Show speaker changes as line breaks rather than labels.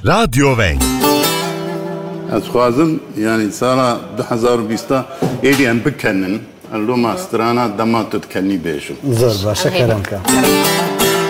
رادیو ونگ
از خوازم یعنی سالا 2020 ایدی ام بکنن اللو ماسترانا دماتت کنی بیشو
زۆر باشە کەرەمکە